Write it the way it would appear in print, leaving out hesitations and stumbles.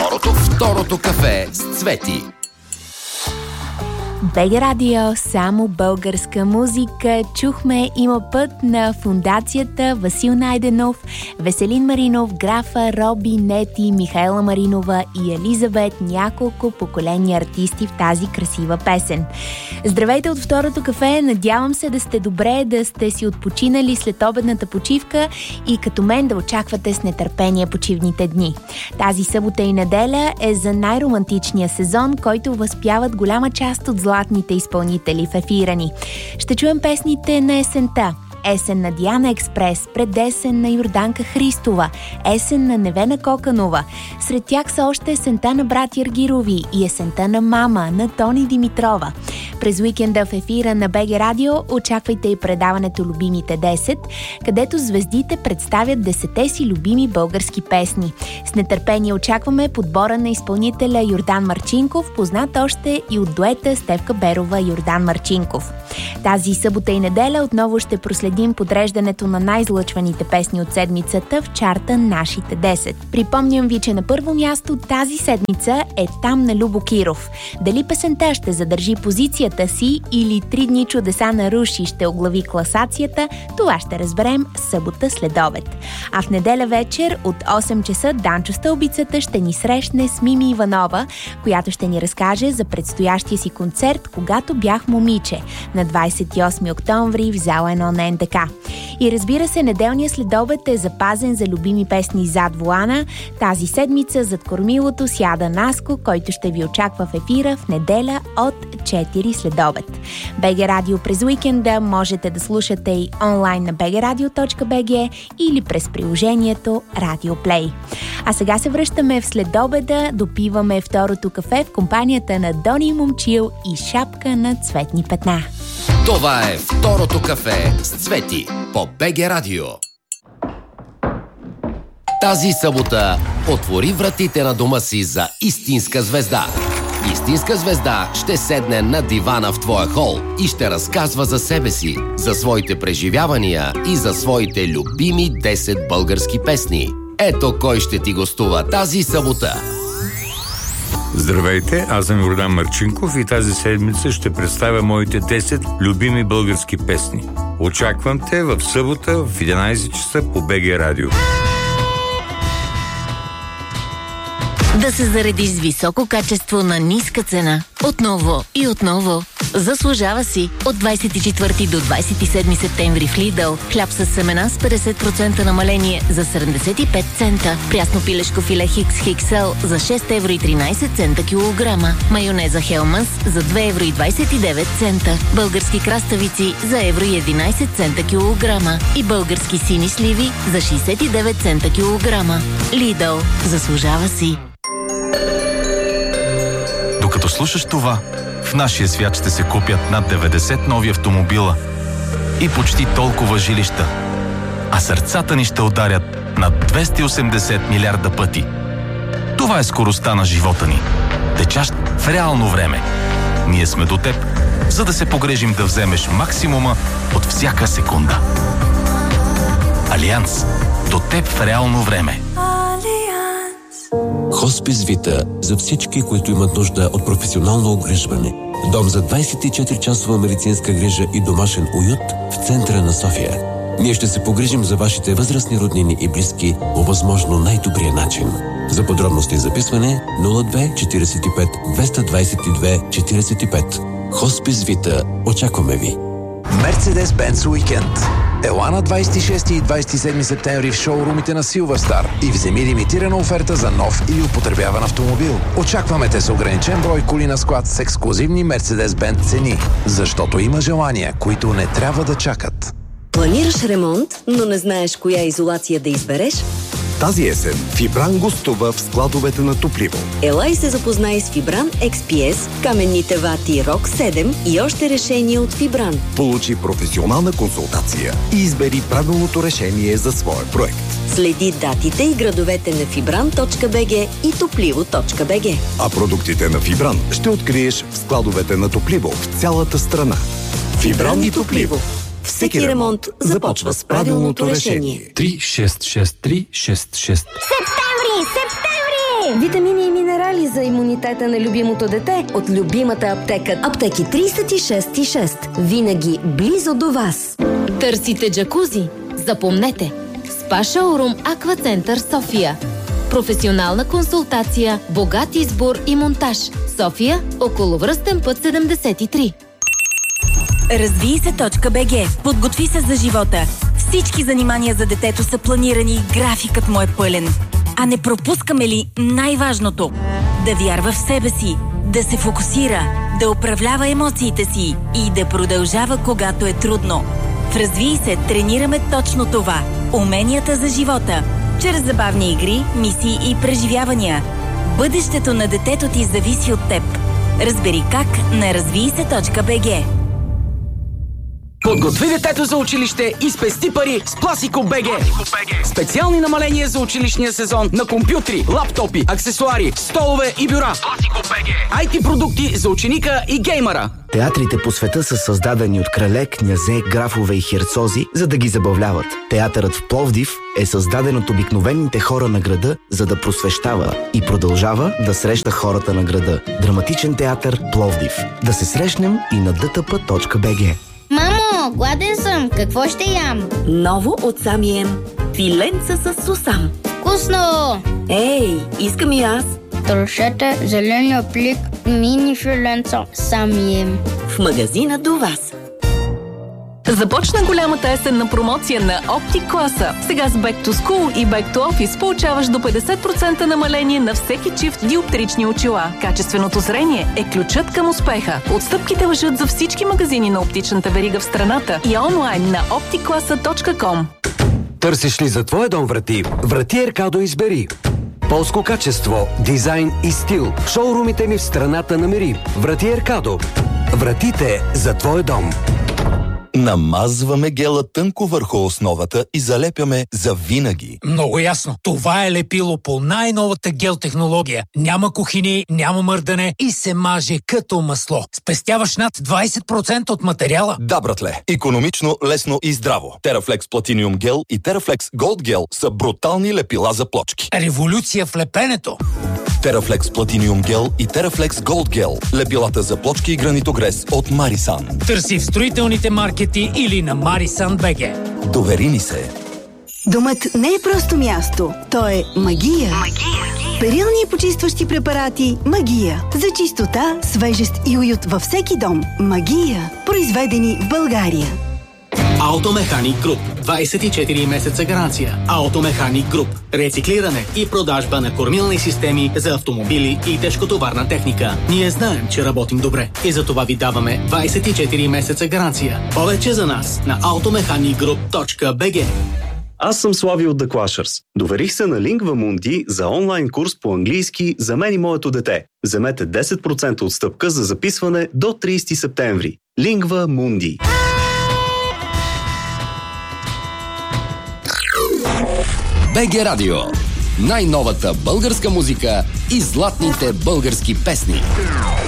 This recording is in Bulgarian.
Второто кафе с Цвети. БГ Радио, само българска музика. Чухме "Има път" на Фондацията, Васил Найденов, Веселин Маринов, Графа, Роби, Нети, Михаела Маринова и Елизабет. Няколко поколения артисти в тази красива песен. Здравейте от Второто кафе. Надявам се да сте добре, да сте си отпочинали след обедната почивка и като мен да очаквате с нетърпение почивните дни. Тази събота и неделя е за най-романтичния сезон, който възпяват голяма част от златните изпълнители в ефира ни. Ще чуем песните на есента. Есен на Диана Експрес, предесен на Йорданка Христова, есен на Невена Коканова. Сред тях са още есента на братя Аргирови и есента на Мама на Тони Димитрова. През уикенда в ефира на БГ Радио очаквайте и предаването "Любимите 10", където звездите представят 10-те си любими български песни. С нетърпение очакваме подбора на изпълнителя Йордан Марчинков, познат още и от дуета Стефка Берова Йордан Марчинков. Тази събота и неделя отново ще проследим подреждането на най-излъчваните песни от седмицата в чарта "Нашите 10". Припомням ви, че на първо място тази седмица е "Там" на Любо Киров. Дали песента ще задържи позицията си или "Три дни чудеса" на Руши ще оглави класацията, това ще разберем събота след обед. А в неделя вечер от 8 часа Данчо Стълбицата ще ни срещне с Мими Иванова, която ще ни разкаже за предстоящия си концерт "Когато бях момиче" на 28 октомври в зала 1 на НДК. И разбира се, неделният следобед е запазен за любими песни зад волана. Тази седмица зад кормилото сяда Наско, който ще ви очаква в ефира в неделя от 4 следобед. БГ Радио през уикенда можете да слушате и онлайн на bgradio.bg или през приложението Radio Play. А сега се връщаме в следобеда, допиваме Второто кафе в компанията на Дони Момчил и Шапка на цветни петна. Това е Второто кафе с Цвети по БГ Радио. Тази събота отвори вратите на дома си за истинска звезда. Истинска звезда ще седне на дивана в твоя хол и ще разказва за себе си, за своите преживявания и за своите любими 10 български песни. Ето кой ще ти гостува тази събота. Здравейте, аз съм Йордан Марчинков и тази седмица ще представя моите 10 любими български песни. Очаквам те в събота в 11 часа по БГ Радио. Да се заредиш с високо качество на ниска цена. Отново и отново. Заслужава си. От 24 до 27 септември в Lidl. Хляб с семена с 50% намаление за 75 цента. Прясно пилешко филе Хикс XL за 6,13 евро килограма. Майонеза Хелманс за 2,29 евро. Български краставици за 1,11 евро килограма. И български сини сливи за 69 цента килограма. Lidl. Заслужава си. Докато слушаш това, в нашия свят ще се купят над 90 нови автомобила и почти толкова жилища, а сърцата ни ще ударят над 280 милиарда пъти. Това е скоростта на живота ни, течащ в реално време. Ние сме до теб, за да се погрежим да вземеш максимума от всяка секунда. Алианс. До теб в реално време. Хоспис Вита за всички, които имат нужда от професионално обгрижване. Дом за 24-часова медицинска грижа и домашен уют в центъра на София. Ние ще се погрижим за вашите възрастни роднини и близки по възможно най-добрия начин. За подробности и записване 02 45 222 45. Хоспис Вита. Очакваме ви. Мерцедес-Бенц уикенд. Ела на 26 и 27 септември в шоурумите на Силверстар и вземи лимитирана оферта за нов или употребяван автомобил. Очакваме те с ограничен брой коли на склад с ексклузивни Мерцедес-Бенц цени, защото има желания, които не трябва да чакат. Планираш ремонт, но не знаеш коя изолация да избереш? Тази есен Фибран гостува в складовете на Топливо. Ела и се запознай с Фибран XPS, каменните вати Rock 7 и още решения от Фибран. Получи професионална консултация и избери правилното решение за своя проект. Следи датите и градовете на fibran.bg и toplivo.bg. А продуктите на Фибран ще откриеш в складовете на Топливо в цялата страна. Фибран и Топливо. Всеки ремонт започва с правилното решение. 366366. Септември! Витамини и минерали минерали за имунитета на любимото дете от любимата аптека. Аптеки 36,6. Винаги близо до вас. Търсите джакузи? Запомнете! Спа Шоурум Аквацентър София. Професионална консултация, богат избор и монтаж. София, околовръстен път 73. Развий-се.bg. Подготви се за живота. Всички занимания за детето са планирани, графикът му е пълен. А не пропускаме ли най-важното? Да вярва в себе си, да се фокусира, да управлява емоциите си и да продължава, когато е трудно. В Развий се тренираме точно това – уменията за живота. Чрез забавни игри, мисии и преживявания. Бъдещето на детето ти зависи от теб. Разбери как на развий-се.bg. Подготви детето за училище и спести пари с Пласико.bg. Специални намаления за училищния сезон на компютри, лаптопи, аксесуари, столове и бюра. Пласико.bg. IT продукти за ученика и геймъра. Театрите по света са създадени от крале, князе, графове и херцози, за да ги забавляват. Театърът в Пловдив е създаден от обикновените хора на града, за да просвещава и продължава да среща хората на града. Драматичен театър Пловдив. Да се срещнем и на dtp.bg. Мамо, гладен съм. Какво ще ям? Ново от Самием. Филенца с сусам. Вкусно! Ей, искам и аз. Трошете зеления плик мини филенца Самием. В магазина до вас. Започна голямата есенна промоция на OptiClasa. Сега с Back to School и Back to Office получаваш до 50% намаление на всеки чифт диоптрични очила. Качественото зрение е ключът към успеха. Отстъпките важат за всички магазини на оптичната верига в страната и онлайн на opticlasa.com. Търсиш ли за твоя дом врати? Врати Еркадо избери. Полско качество, дизайн и стил. В шоурумите ни в страната намери. Врати Еркадо. Вратите за твой дом. Намазваме гела тънко върху основата и залепяме за винаги. Много ясно. Това е лепило по най-новата гел технология. Няма кухини, няма мърдане и се маже като масло. Спестяваш над 20% от материала. Да, братле. Икономично, лесно и здраво. Терафлекс Platinum Gel и Терафлекс Gold Gel са брутални лепила за плочки. Революция в лепенето. Терафлекс Platinum Gel и Терафлекс Gold Gel. Лепилата за плочки и гранитогрес от Марисан. Търси в строителните маркети или на Marisan.bg. Довери ни се. Домът не е просто място. То е магия. Перилни и почистващи препарати Магия. За чистота, свежест и уют във всеки дом. Магия. Произведени в България. Автомеханик Груп. 24 месеца гаранция. Автомеханик Груп. Рециклиране и продажба на кормилни системи за автомобили и тежкотоварна техника. Ние знаем, че работим добре и за това ви даваме 24 месеца гаранция. Повече за нас на automechanicgroup.bg. Аз съм Слави от The Clashers. Доверих се на Lingva Mundi за онлайн курс по английски за мен и моето дете. Вземете 10% отстъпка за записване до 30 септември. Lingva Mundi. БГ Радио. Най-новата българска музика и златните български песни.